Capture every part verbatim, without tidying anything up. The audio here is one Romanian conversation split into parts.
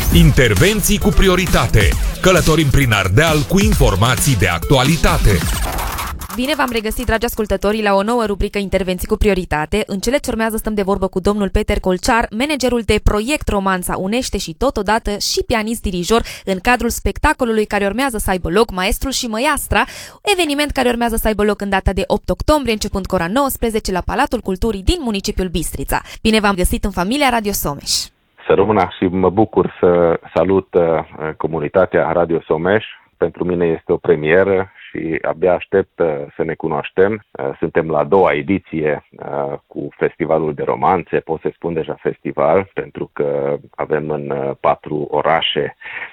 Intervenții cu prioritate. Călătorim prin Ardeal cu informații de actualitate. Bine v-am regăsit, dragi ascultători, la o nouă rubrică Intervenții cu prioritate. În cele ce urmează stăm de vorbă cu domnul Peter Colciar, managerul de proiect Romanța Unește și totodată și pianist-dirijor în cadrul spectacolului care urmează să aibă loc, Maestrul și Măiastra, eveniment care urmează să aibă loc în data de opt octombrie, începând cu ora nouăsprezece la Palatul Culturii din municipiul Bistrița. Bine v-am găsit în familia Radio Someș. Să rămână și mă bucur să salut comunitatea Radio Someș. Pentru mine este o premieră și abia aștept să ne cunoaștem. Suntem la a doua ediție cu Festivalul de Romanțe, pot să spun deja festival, pentru că avem în patru orașe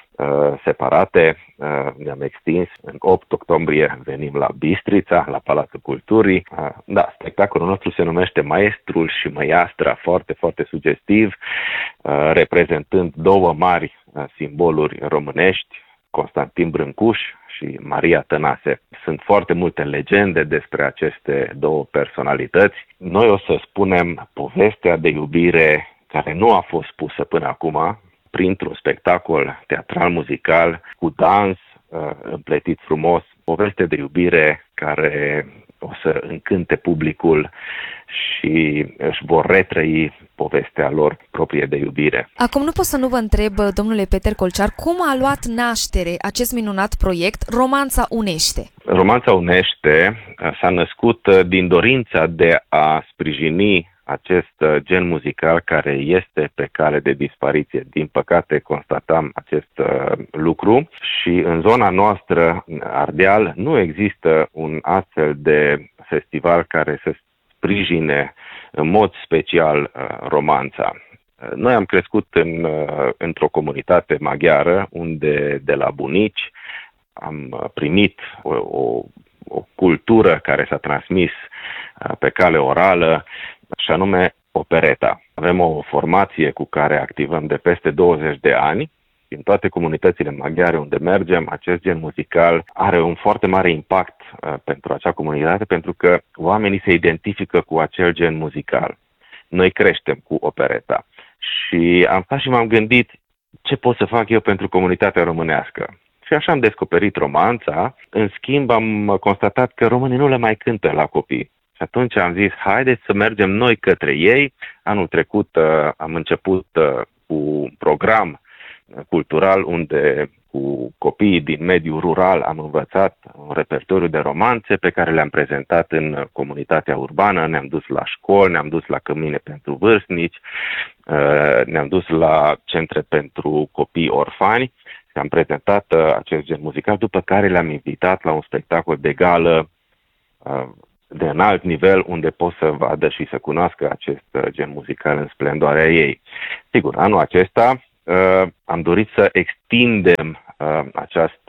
separate. Ne-am extins. În opt octombrie venim la Bistrița, la Palatul Culturii. Da, spectacolul nostru se numește Maestrul și Măiastra, foarte, foarte sugestiv, reprezentând două mari simboluri românești, Constantin Brâncuș și Maria Tănase. Sunt foarte multe legende despre aceste două personalități. Noi o să spunem povestea de iubire care nu a fost pusă până acum, printr-un spectacol teatral-muzical cu dans împletit frumos, poveste de iubire care o să încânte publicul și își vor retrăi povestea lor proprie de iubire. Acum nu pot să nu vă întreb, domnule Peter Colciar, cum a luat naștere acest minunat proiect Romanța Unește? Romanța Unește s-a născut din dorința de a sprijini acest gen muzical care este pe cale de dispariție. Din păcate constatam acest lucru și în zona noastră, Ardeal, nu există un astfel de festival care să sprijine în mod special romanța. Noi am crescut în, într-o comunitate maghiară unde de la bunici am primit o, o, o cultură care s-a transmis pe cale orală, și anume opereta. Avem o formație cu care activăm de peste douăzeci de ani. În toate comunitățile maghiare unde mergem, acest gen muzical are un foarte mare impact uh, pentru acea comunitate, pentru că oamenii se identifică cu acel gen muzical. Noi creștem cu opereta. Și am stat și m-am gândit ce pot să fac eu pentru comunitatea românească. Și așa am descoperit romanța. În schimb, am constatat că românii nu le mai cântă la copii. Și atunci am zis, haideți să mergem noi către ei. Anul trecut uh, am început uh, cu un program cultural unde cu copiii din mediul rural am învățat un repertoriu de romanțe pe care le-am prezentat în comunitatea urbană. Ne-am dus la școli, ne-am dus la cămine pentru vârstnici, uh, ne-am dus la centre pentru copii orfani și am prezentat uh, acest gen muzical, după care le-am invitat la un spectacol de gală uh, de înalt nivel, unde pot să vadă și să cunoască acest gen muzical în splendoarea ei. Sigur, anul acesta uh, am dorit să extindem uh, această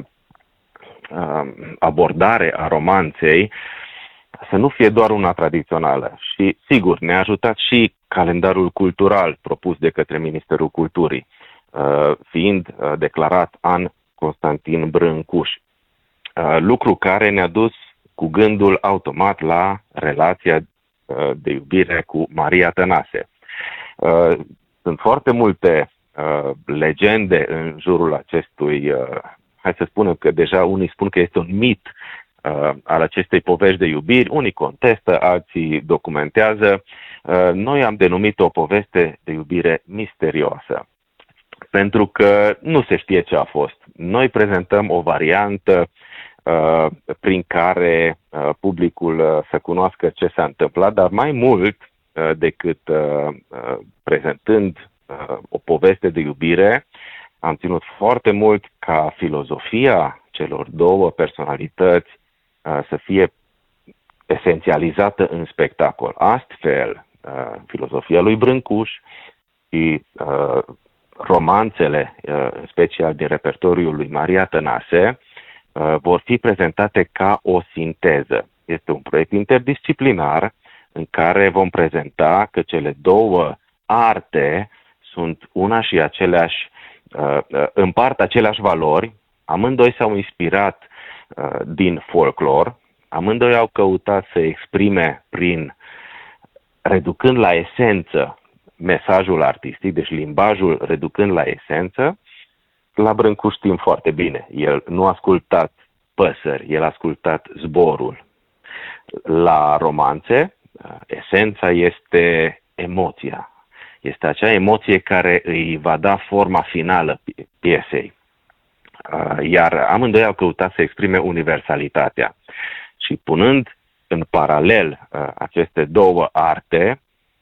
uh, abordare a romanței, să nu fie doar una tradițională. Și, sigur, ne-a ajutat și calendarul cultural propus de către Ministerul Culturii, uh, fiind uh, declarat an Constantin Brâncuș. Uh, lucru care ne-a dus cu gândul automat la relația uh, de iubire cu Maria Tănase. Uh, sunt foarte multe uh, legende în jurul acestui, uh, hai să spunem că deja unii spun că este un mit uh, al acestei povești de iubiri, unii contestă, alții documentează. Uh, noi am denumit o poveste de iubire misterioasă, pentru că nu se știe ce a fost. Noi prezentăm o variantă Uh, prin care uh, publicul uh, să cunoască ce s-a întâmplat, dar mai mult uh, decât uh, uh, prezentând uh, o poveste de iubire, am ținut foarte mult ca filozofia celor două personalități uh, să fie esențializată în spectacol. Astfel, uh, filozofia lui Brâncuș și uh, romanțele, uh, în special din repertoriul lui Maria Tănase, vor fi prezentate ca o sinteză. Este un proiect interdisciplinar în care vom prezenta că cele două arte sunt una și aceleași, împart aceleași valori, amândoi s-au inspirat din folclor, amândoi au căutat să exprime prin, reducând la esență mesajul artistic, deci limbajul reducând la esență, la Brâncuș știm foarte bine. El nu a ascultat păsări, el a ascultat zborul. La romanțe, esența este emoția. Este acea emoție care îi va da forma finală piesei. Iar amândoi au căutat să exprime universalitatea. Și punând în paralel aceste două arte,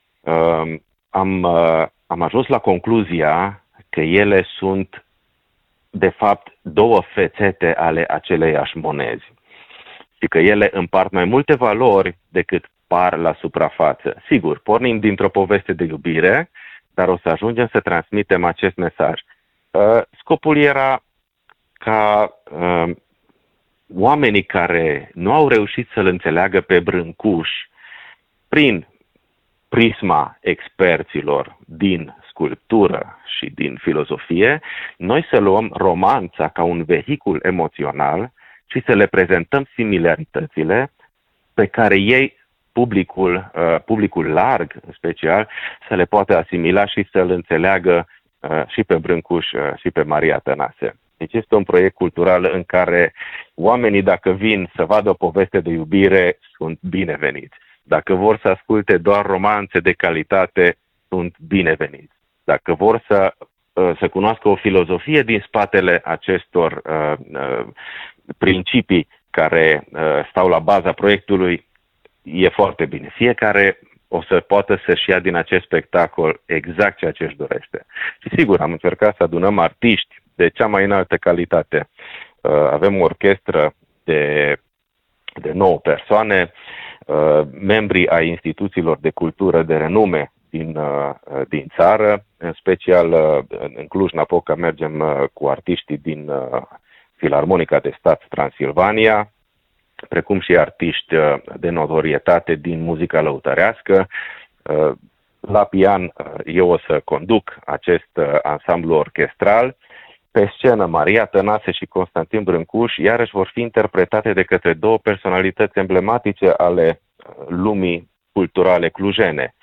am, am ajuns la concluzia că ele sunt, de fapt, două fețete ale aceleiași monezi. Și că ele împart mai multe valori decât par la suprafață. Sigur, pornim dintr-o poveste de iubire, dar o să ajungem să transmitem acest mesaj. Scopul era ca uh, oamenii care nu au reușit să-l înțeleagă pe Brâncuș prin prisma experților din sculptură și din filozofie, noi să luăm romanța ca un vehicul emoțional și să le prezentăm similaritățile pe care ei, publicul, uh, publicul larg în special, să le poată asimila și să-l înțeleagă uh, și pe Brâncuș uh, și pe Maria Tănase. Deci este un proiect cultural în care oamenii, dacă vin să vadă o poveste de iubire, sunt bineveniți. Dacă vor să asculte doar romanțe de calitate, sunt bineveniți. Dacă vor să, să cunoască o filozofie din spatele acestor uh, uh, principii care uh, stau la baza proiectului, e foarte bine. Fiecare o să poată să-și ia din acest spectacol exact ceea ce își dorește. Și sigur, am încercat să adunăm artiști de cea mai înaltă calitate. Uh, avem o orchestră de, de nouă persoane, uh, membri ai instituțiilor de cultură de renume din, uh, din țară, în special uh, în Cluj-Napoca mergem uh, cu artiștii din uh, Filarmonica de Stat Transilvania, precum și artiști uh, de notorietate din muzica lăutărească. Uh, la pian uh, eu o să conduc acest uh, ansamblu orchestral. Pe scenă, Maria Tănase și Constantin Brâncuș iarăși vor fi interpretate de către două personalități emblematice ale lumii culturale clujene.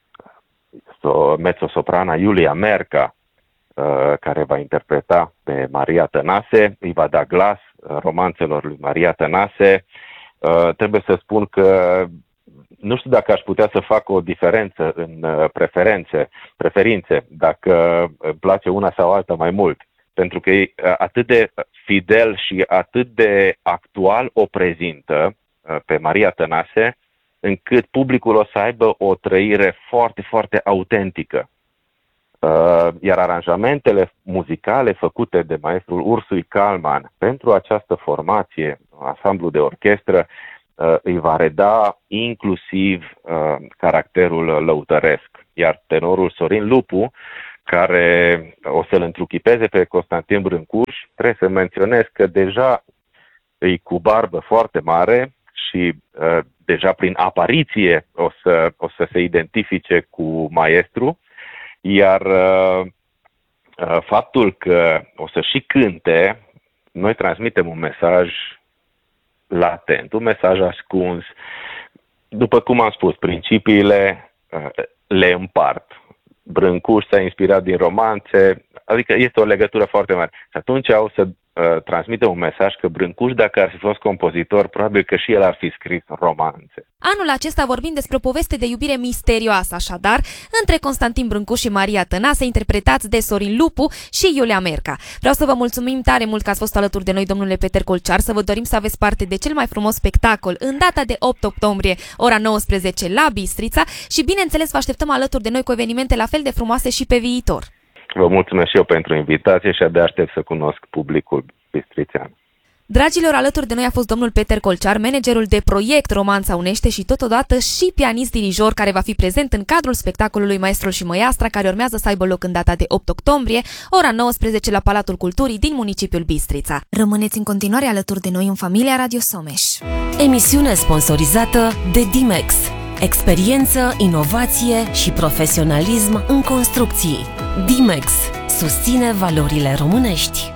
Mezzosoprana Iulia Merca, care va interpreta pe Maria Tănase, îi va da glas romanțelor lui Maria Tănase. Trebuie să spun că nu știu dacă aș putea să fac o diferență în preferențe, preferințe, dacă îmi place una sau alta mai mult. Pentru că e atât de fidel și atât de actual o prezintă pe Maria Tănase, încât publicul o să aibă o trăire foarte, foarte autentică. Iar aranjamentele muzicale făcute de maestrul Ursui Kalman pentru această formație, ansamblu de orchestră, îi va reda inclusiv caracterul lăutăresc. Iar tenorul Sorin Lupu, care o să-l întruchipeze pe Constantin Brâncuș, trebuie să menționez că deja e cu barbă foarte mare și uh, deja prin apariție o să, o să se identifice cu maestru, iar uh, uh, faptul că o să și cânte, noi transmitem un mesaj latent, un mesaj ascuns. După cum am spus, principiile uh, le împart. Brâncuș s-a inspirat din romanțe, adică este o legătură foarte mare. Și atunci au să uh, transmită un mesaj că Brâncuș, dacă ar fi fost compozitor, probabil că și el ar fi scris romanțe. Anul acesta vorbim despre o poveste de iubire misterioasă, așadar, între Constantin Brâncuș și Maria Tănase, interpretați de Sorin Lupu și Iulia Merca. Vreau să vă mulțumim tare mult că ați fost alături de noi, domnule Peter Colcear, să vă dorim să aveți parte de cel mai frumos spectacol în data de opt octombrie, ora nouăsprezece, la Bistrița și, bineînțeles, vă așteptăm alături de noi cu evenimente la fel de frumoase și pe viitor. Vă mulțumesc și eu pentru invitație și abia aștept să cunosc publicul bistrițean. Dragilor, alături de noi a fost domnul Peter Colcear, managerul de proiect Romanța Unește și totodată și pianist-dirijor care va fi prezent în cadrul spectacolului Maestrul și Măiastra, care urmează să aibă loc în data de opt octombrie, ora nouăsprezece, la Palatul Culturii din municipiul Bistrița. Rămâneți în continuare alături de noi în familia Radio Someș. Emisiune sponsorizată de Dimex. Experiență, inovație și profesionalism în construcții. Dimex susține valorile românești.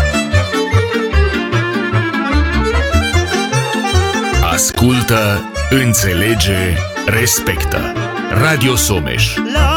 Ascultă Înțelege, respectă. Radio Someș.